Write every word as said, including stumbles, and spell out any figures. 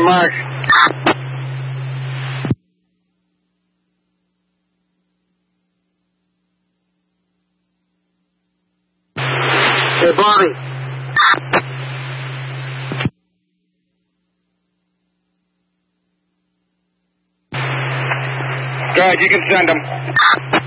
mark. Hey, Bonnie. Good, you can send them.